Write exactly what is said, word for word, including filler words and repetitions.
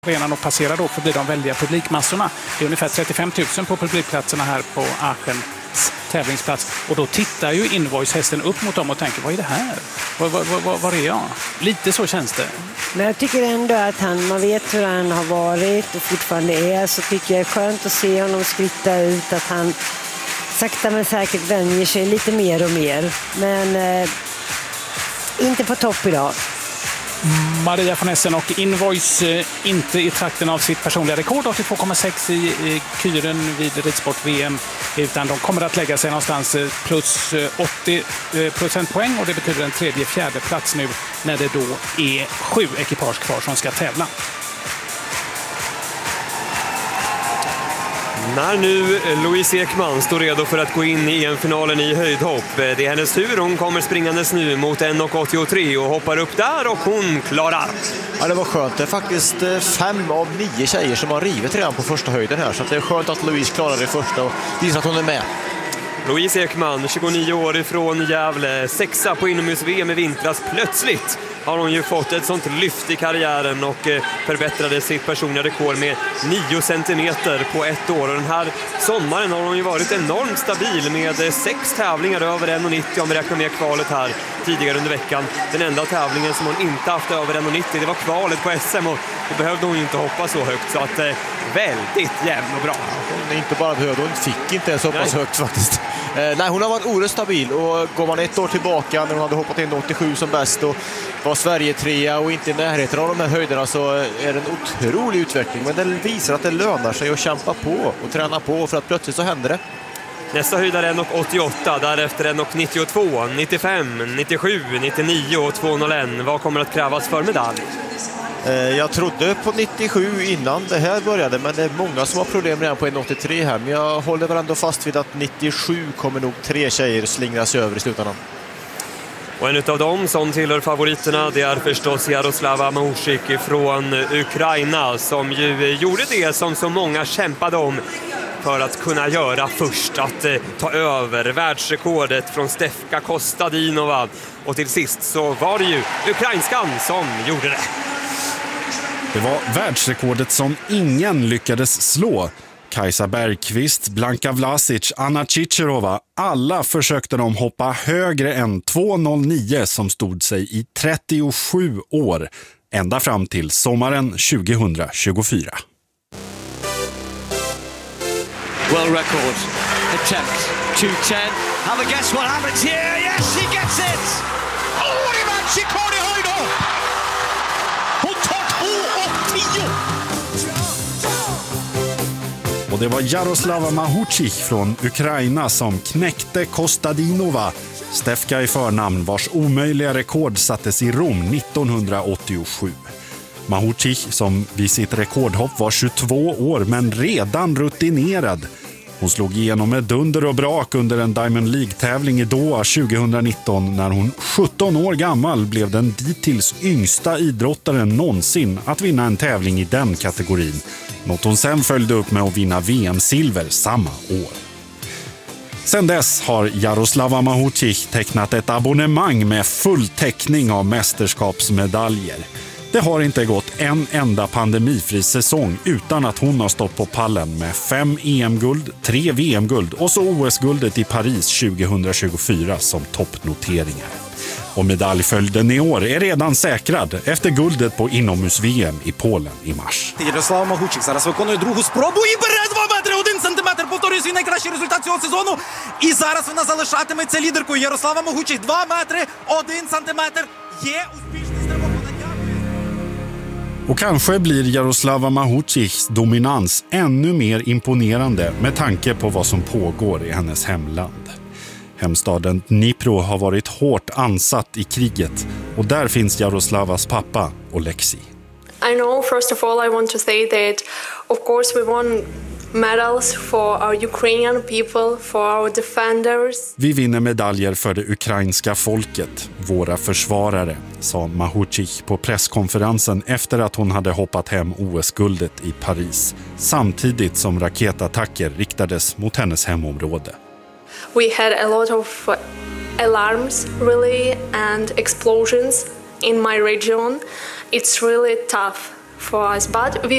arenan och passerar då förbi de väldiga publikmassorna. Det är ungefär trettiofem tusen på publikplatserna här på Aachens tävlingsplats. Och då tittar ju Invoice-hästen upp mot dem och tänker, vad är det här? Var, var, var, var är jag? Lite så känns det. Men jag tycker ändå att han, man vet hur han har varit och fortfarande är, så tycker jag är skönt att se honom skritta ut, att han sakta men säkert vänjer sig lite mer och mer. Men eh, inte på topp idag. Maria von Essen och Invoice eh, inte i trakten av sitt personliga rekord, åttiotvå komma sex i, i Kyren vid ridsport-V M, utan de kommer att lägga sig någonstans eh, plus eh, åttio procentpoäng, och det betyder en tredje, fjärde plats nu när det då är sju ekipage kvar som ska tävla. När nu Louise Ekman står redo för att gå in i en finalen i höjdhopp. Det är hennes tur, hon kommer springandes nu mot en komma åttiotre och hoppar upp där, och hon klarar. Ja, det var skönt. Det är faktiskt fem av nio tjejer som har rivit redan på första höjden här, så det är skönt att Louise klarar det första och visar att hon är med. Louise Ekman, tjugonio år ifrån Gävle, sexa på inomhus-V M i vintras. Plötsligt har hon ju fått ett sånt lyft i karriären och förbättrade sitt personliga rekord med nio centimeter på ett år. Och den här sommaren har hon ju varit enormt stabil med sex tävlingar över en komma nittio om vi räknar med kvalet här tidigare under veckan. Den enda tävlingen som hon inte haft över en komma nittio, det var kvalet på S M, och då behövde hon ju inte hoppa så högt, så att eh, väldigt jämn och bra. Hon inte bara behövde, hon fick inte ens hoppa så högt faktiskt. Eh, nej, hon har varit oerhört stabil, och går man ett år tillbaka när hon hade hoppat in åttiosju som bäst och var Sverige trea och inte i närheten av de här höjderna, så är det en otrolig utveckling. Men det visar att det lönar sig att kämpa på och träna på, för att plötsligt så händer det. Nästa höjdare är en komma åttioåtta, därefter en komma nittiotvå, nittiofem, nittiosju, nittionio och tvåhundraett. Vad kommer att krävas för medalj? Jag trodde på nittiosju innan det här började, men det är många som har problem redan på en komma åttiotre här. Men jag håller väl ändå fast vid att nittiosju kommer nog tre tjejer slingras över i slutändan. Och en av dem som tillhör favoriterna, det är förstås Jaroslava Mahouchik från Ukraina, som ju gjorde det som så många kämpade om för att kunna göra först, att eh, ta över världsrekordet från Stefka Kostadinova. Och till sist så var det ju ukrainskan som gjorde det. Det var världsrekordet som ingen lyckades slå. Kajsa Bergqvist, Blanka Vlasic, Anna Chicherova, alla försökte de hoppa högre än två noll nio som stod sig i trettiosju år, ända fram till sommaren tjugohundratjugofyra. World record attempt two ten. Have a guess what happens here. Yes, she gets it. Oh, what a världsrekord i höjdhopp! Hon tar två åttio. Och det var Jaroslava Mahouchik från Ukraina som knäckte Kostadinova, Stefka i förnamn, vars omöjliga rekord sattes i Rom nittonhundraåttiosju. Mahouchik, som vid sitt rekordhopp var tjugotvå år men redan rutinerad. Hon slog igenom med dunder och brak under en Diamond League-tävling i Doha tjugohundranitton när hon sjutton år gammal blev den dittills yngsta idrottaren någonsin att vinna en tävling i den kategorin. Något hon sen följde upp med att vinna V M-silver samma år. Sen dess har Jaroslava Mahouchik tecknat ett abonnemang med full täckning av mästerskapsmedaljer. Det har inte gått en enda pandemifri säsong utan att hon har stått på pallen med fem E M-guld, tre V M-guld och så O S-guldet i Paris tjugohundratjugofyra som toppnoteringar. Och medaljföljden i år är redan säkrad efter guldet på inomhus-V M i Polen i mars. Ярослава Mahouchik зараз виконує другу спробу і бере два метри один сантиметр, повторює свій найкращий результат цього сезону. І зараз вона залишатиметься лідеркою. Ярослава Mahouchik два метри один сантиметр. Є успішний стрибок. Och kanske blir Jaroslava Mahouchiks dominans ännu mer imponerande med tanke på vad som pågår i hennes hemland. Hemstaden Dnipro har varit hårt ansatt i kriget, och där finns Jaroslavas pappa, Oleksiy. I know, first of all, I want to say that, of course, we won medals for our Ukrainian people, for our defenders. Vi vinner medaljer för det ukrainska folket, våra försvarare, sa Mahouchik på presskonferensen efter att hon hade hoppat hem O S-guldet i Paris, samtidigt som raketattacker riktades mot hennes hemområde. We had a lot of alarms, really, and explosions in my region. It's really tough for us, but we